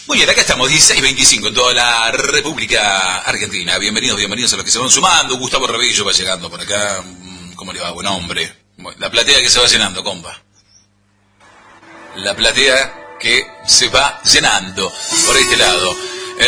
Muy bien, acá estamos, 16:25 en toda la República Argentina. Bienvenidos a los que se van sumando. Gustavo Rebello va llegando por acá. ¿Cómo le va? Buen hombre. La platea que se va llenando, compa. La platea que se va llenando por este lado.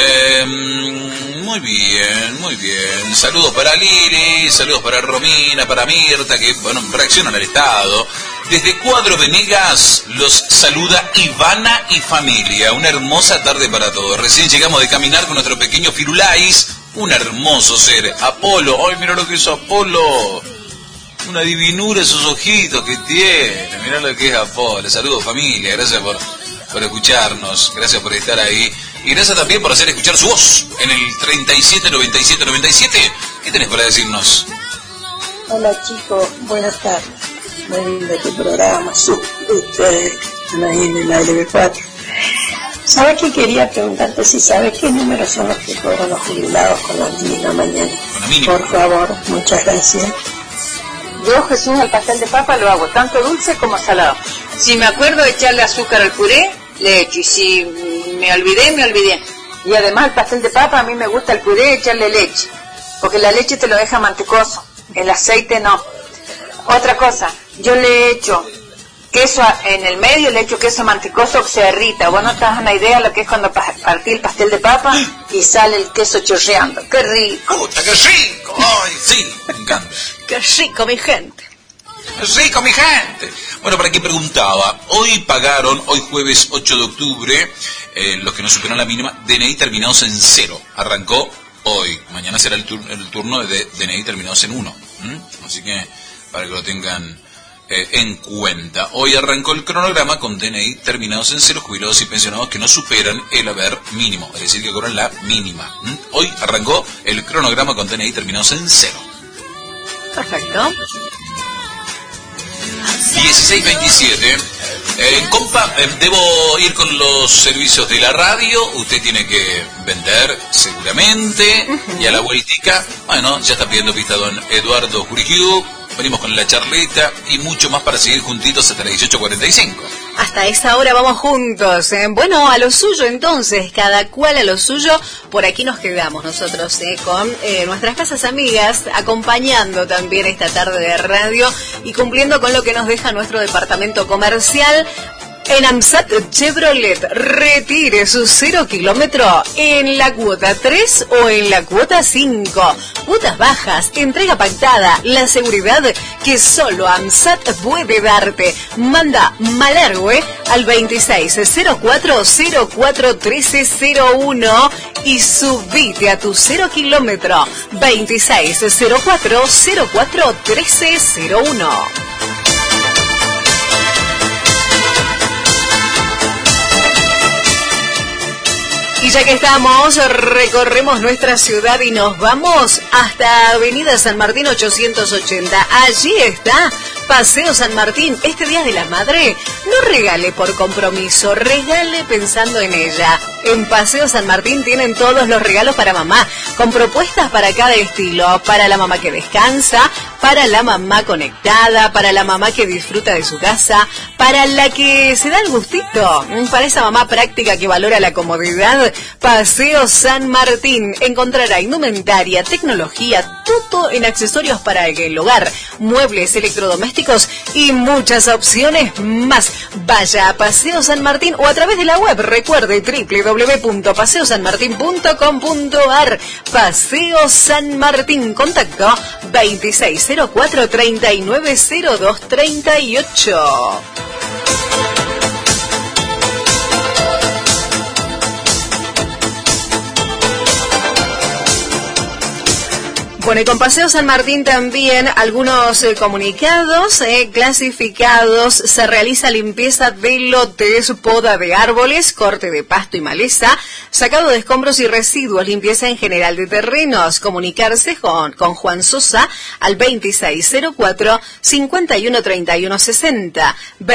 Muy bien. Saludos para Lili, saludos para Romina, para Mirta, que, bueno, reaccionan al estado. Desde Cuadro Venegas los saluda Ivana y familia. Una hermosa tarde para todos. Recién llegamos de caminar con nuestro pequeño Firulais. Un hermoso ser. Apolo. Ay, mira lo que es Apolo. Una divinura esos ojitos que tiene. Mira lo que es Apolo. Saludos familia. Gracias por escucharnos. Gracias por estar ahí. Y gracias también por hacer escuchar su voz en el 379797. ¿Qué tenés para decirnos? Hola chicos, buenas tardes. Muy lindo tu programa, ustedes están ahí en el ALB4. ¿Sabes qué quería preguntarte? Si sabes qué números son los que cobran los jubilados con la mínima mañana. Con la mínima. Por favor, muchas gracias. Yo, Jesús, el pastel de papa lo hago tanto dulce como salado. Si me acuerdo de echarle azúcar al puré, le echo. Y si me olvidé. Y además el pastel de papa, a mí me gusta el puré echarle leche. Porque la leche te lo deja mantecoso. El aceite no. Otra cosa, yo le echo queso en el medio, le echo queso mantecoso que se derrita. Vos no te das una idea de lo que es cuando partí el pastel de papa y sale el queso chorreando. ¡Qué rico! ¡Puta, qué rico! ¡Ay, sí! Me encanta. ¡Qué rico, mi gente! ¡Rico, mi gente! Bueno, para quien preguntaba, hoy jueves 8 de octubre, los que no superan la mínima, DNI terminados en 0. Arrancó hoy. Mañana será el turno de DNI terminados en 1. Así que, para que lo tengan en cuenta. Hoy arrancó el cronograma con DNI terminados en 0, jubilados y pensionados que no superan el haber mínimo, es decir, que cobran la mínima. Hoy arrancó el cronograma con DNI terminados en 0. Perfecto. 16:27. Compa, debo ir con los servicios de la radio. Usted tiene que vender seguramente. Y a la vueltica, bueno, ya está pidiendo pista don Eduardo Jurigiu. Venimos con la charleta y mucho más para seguir juntitos hasta las 18:45. Hasta esa hora vamos juntos. Bueno, a lo suyo entonces, cada cual a lo suyo. Por aquí nos quedamos nosotros con nuestras casas amigas, acompañando también esta tarde de radio y cumpliendo con lo que nos deja nuestro departamento comercial. En AMSAT Chevrolet, retire su 0 kilómetro en la cuota 3 o en la cuota 5. Cuotas bajas, entrega pactada, la seguridad que solo AMSAT puede darte. Manda Malargüe al 2604041301 y subite a tu 0 kilómetro. 2604041301. Y ya que estamos, recorremos nuestra ciudad y nos vamos hasta Avenida San Martín 880. Allí está Paseo San Martín. Este Día de la Madre, no regale por compromiso, regale pensando en ella. En Paseo San Martín tienen todos los regalos para mamá, con propuestas para cada estilo, para la mamá que descansa, para la mamá conectada, para la mamá que disfruta de su casa, para la que se da el gustito, para esa mamá práctica que valora la comodidad. Paseo San Martín. Encontrará indumentaria, tecnología, todo en accesorios para el hogar, muebles, electrodomésticos y muchas opciones más. Vaya a Paseo San Martín o a través de la web. Recuerde www.paseosanmartin.com.ar. Paseo San Martín. Contacto 2604-390238. Bueno, y con Paseo San Martín también algunos comunicados clasificados. Se realiza limpieza de lotes, poda de árboles, corte de pasto y maleza, sacado de escombros y residuos, limpieza en general de terrenos. Comunicarse con Juan Sosa al 2604-513160.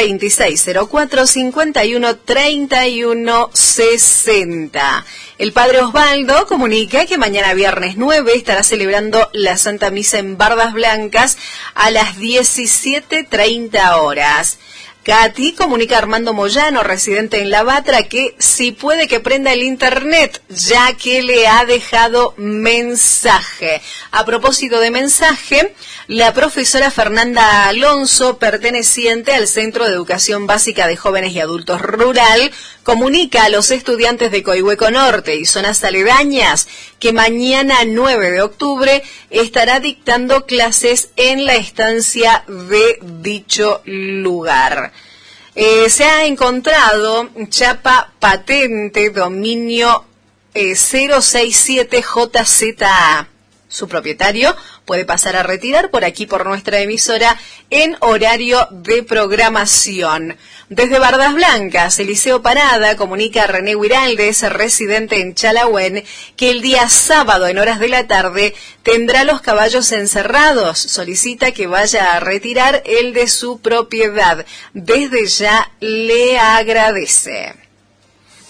2604-513160. El padre Osvaldo comunica que mañana viernes 9 estará celebrando la Santa Misa en Bardas Blancas a las 17:30 horas. Katy comunica a Armando Moyano, residente en La Batra, que si puede que prenda el internet, ya que le ha dejado mensaje. A propósito de mensaje, la profesora Fernanda Alonso, perteneciente al Centro de Educación Básica de Jóvenes y Adultos Rural, comunica a los estudiantes de Coihueco Norte y zonas aledañas que mañana 9 de octubre estará dictando clases en la estancia de dicho lugar. Se ha encontrado chapa patente dominio 067JZA. Su propietario puede pasar a retirar por aquí por nuestra emisora en horario de programación. Desde Bardas Blancas, Eliseo Parada comunica a René Huiraldes, residente en Chalahuen, que el día sábado en horas de la tarde tendrá los caballos encerrados. Solicita que vaya a retirar el de su propiedad. Desde ya le agradece.